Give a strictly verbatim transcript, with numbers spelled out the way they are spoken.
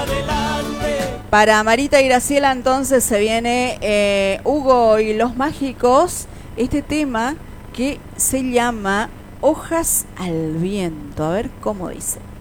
Para Marita y Graciela entonces se viene eh, Hugo y los Mágicos, este tema que se llama Hojas al Viento. A ver cómo dice.